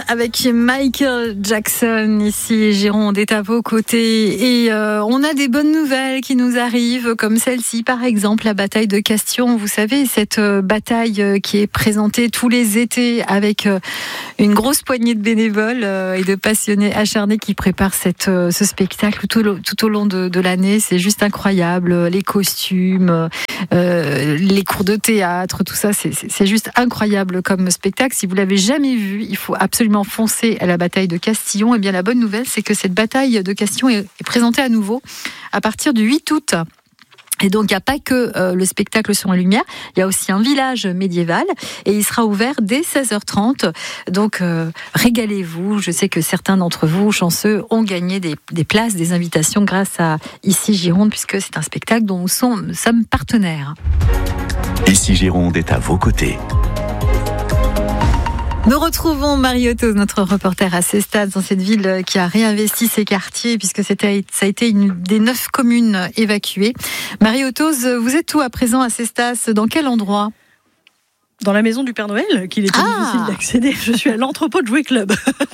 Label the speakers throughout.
Speaker 1: avec Michael Jackson. Ici, Gironde est à vos côtés. Et on a des bonnes nouvelles qui nous arrivent, comme celle-ci, par exemple, la bataille de Castillon. Vous savez, cette bataille qui est présentée tous les étés avec une grosse poignée de bénévoles et de passionnés acharnés qui préparent ce spectacle tout au long de l'année. C'est juste incroyable. Les costumes, les cours de théâtre, tout ça, c'est juste incroyable comme spectacle. Si vous l'avez jamais vu, il faut absolument foncer à la bataille de Castillon. Et bien la bonne nouvelle, c'est que cette bataille de Castillon est présentée à nouveau à partir du 8 août. Et donc, il n'y a pas que le spectacle Son et Lumière, il y a aussi un village médiéval et il sera ouvert dès 16h30. Donc, régalez-vous. Je sais que certains d'entre vous, chanceux, ont gagné des places, des invitations grâce à Ici Gironde, puisque c'est un spectacle dont nous sommes partenaires.
Speaker 2: Ici Gironde est à vos côtés.
Speaker 1: Nous retrouvons Marie-Otose, notre reporter à Cestas, dans cette ville qui a réinvesti ses quartiers, puisque ça a été une des 9 communes évacuées. Marie-Otose, vous êtes où à présent à Cestas? Dans quel endroit?
Speaker 3: Dans la maison du Père Noël, qu'il était difficile d'accéder. Je suis à l'entrepôt de Jouet Club.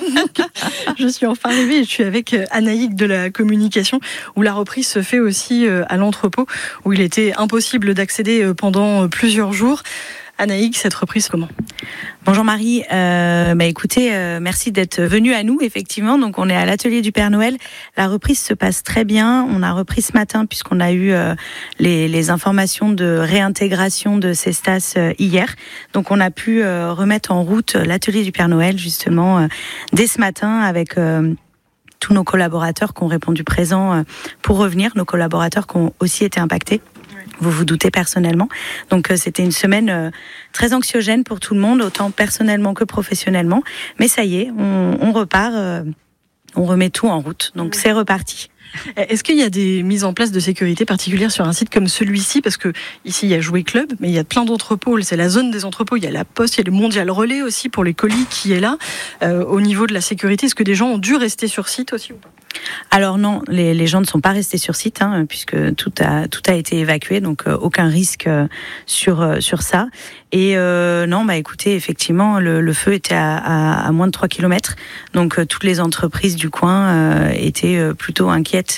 Speaker 3: Je suis enfin arrivée et je suis avec Anaïg de la communication, où la reprise se fait aussi à l'entrepôt, où il était impossible d'accéder pendant plusieurs jours. Anaïg, cette reprise, comment?
Speaker 4: Bonjour Marie, écoutez, merci d'être venue à nous, effectivement. Donc on est à l'atelier du Père Noël. La reprise se passe très bien. On a repris ce matin puisqu'on a eu les informations de réintégration de Cestas hier. Donc on a pu remettre en route l'atelier du Père Noël, justement, dès ce matin avec tous nos collaborateurs qui ont répondu présents pour revenir, nos collaborateurs qui ont aussi été impactés. Vous vous doutez personnellement. Donc c'était une semaine très anxiogène pour tout le monde, autant personnellement que professionnellement. Mais ça y est, on repart, on remet tout en route. Donc c'est reparti.
Speaker 3: Est-ce qu'il y a des mises en place de sécurité particulières sur un site comme celui-ci? Parce que ici il y a Jouet Club, mais il y a plein d'autres pôles. C'est la zone des entrepôts. Il y a la Poste, il y a le Mondial Relais aussi pour les colis qui est là. Au niveau de la sécurité, est-ce que des gens ont dû rester sur site aussi ou pas?
Speaker 4: Alors non, les gens ne sont pas restés sur site puisque tout a été évacué, donc aucun risque sur ça. Et non, écoutez, effectivement, le feu était à moins de 3 km, donc toutes les entreprises du coin étaient plutôt inquiètes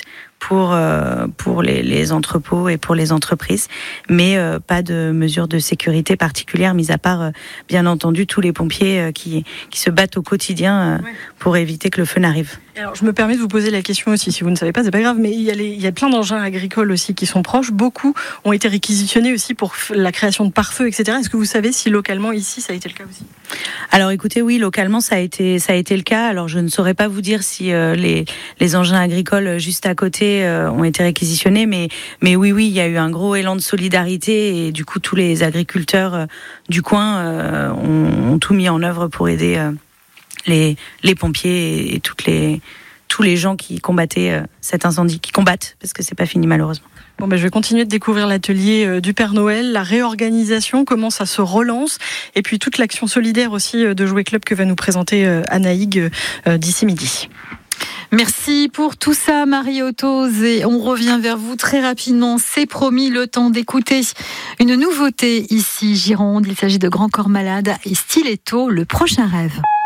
Speaker 4: pour les entrepôts et pour les entreprises, mais pas de mesures de sécurité particulières, mis à part bien entendu tous les pompiers qui se battent au quotidien pour éviter que le feu n'arrive.
Speaker 3: Alors, je me permets de vous poser la question aussi, si vous ne savez pas, c'est pas grave, mais il y a plein d'engins agricoles aussi qui sont proches. Beaucoup ont été réquisitionnés aussi pour la création de pare-feu, etc. Est-ce que vous savez si localement ici ça a été le cas aussi?
Speaker 4: Alors écoutez, oui, localement ça a été le cas. Alors je ne saurais pas vous dire si les engins agricoles juste à côté ont été réquisitionnés, mais oui, il y a eu un gros élan de solidarité et du coup tous les agriculteurs du coin ont tout mis en œuvre pour aider les pompiers et tous les gens qui combattaient cet incendie, qui combattent, parce que c'est pas fini malheureusement.
Speaker 3: Bon, je vais continuer de découvrir l'atelier du Père Noël, la réorganisation, comment ça se relance, et puis toute l'action solidaire aussi de Jouet Club que va nous présenter Anaïg d'ici midi.
Speaker 1: Merci pour tout ça, Marie-Otose, et on revient vers vous très rapidement. C'est promis, le temps d'écouter une nouveauté ici, Gironde. Il s'agit de Grand Corps Malade et Stiletto, le prochain rêve.